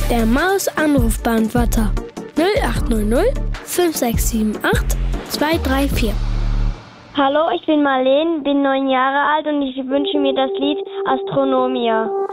Der Maus-Anrufbeantworter 0800 5678 234. Hallo, ich bin Marleen, bin 9 Jahre alt und ich wünsche mir das Lied Astronomia.